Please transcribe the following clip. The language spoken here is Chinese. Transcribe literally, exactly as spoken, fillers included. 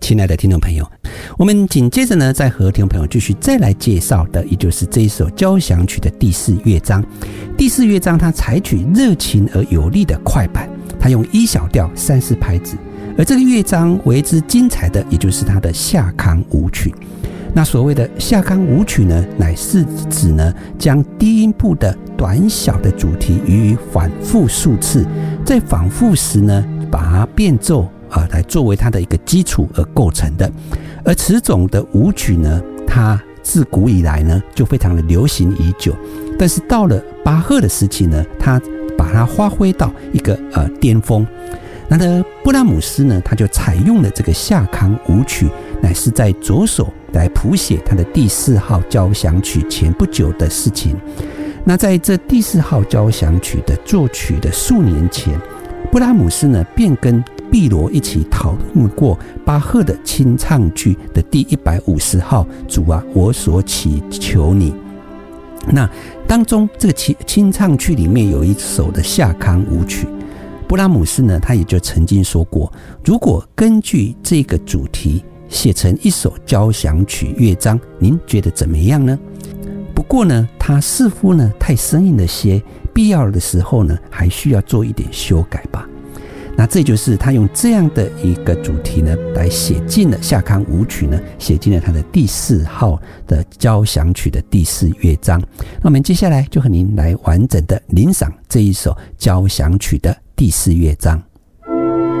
亲爱的听众朋友，我们紧接着呢，再和听众朋友继续再来介绍的，也就是这一首交响曲的第四乐章。第四乐章它采取热情而有力的快板，它用一小调三四拍子，而这个乐章为之精彩的，也就是它的夏康舞曲。那所谓的夏康舞曲呢，乃是指呢将低音部的短小的主题予以反复数次，在反复时呢，把它变奏啊，来作为它的一个基础而构成的。而此种的舞曲呢，它自古以来呢就非常的流行已久，但是到了巴赫的时期呢，他把它发挥到一个呃巅峰。那呢，布拉姆斯呢，他就采用了这个夏康舞曲，乃是在着手来谱写他的第四号交响曲前不久的事情。那在这第四号交响曲的作曲的数年前，布拉姆斯呢便跟毕罗一起讨论过巴赫的清唱剧的第一百五十号主啊，我所祈求你。那当中这个清唱剧里面有一首的夏康舞曲，布拉姆斯呢他也就曾经说过，如果根据这个主题写成一首交响曲乐章，您觉得怎么样呢？不过呢，它似乎呢太生硬了些，必要的时候呢还需要做一点修改吧。那这就是他用这样的一个主题呢，来写进了夏康舞曲呢，写进了他的第四号的交响曲的第四乐章。那我们接下来就和您来完整的聆赏这一首交响曲的第四乐章。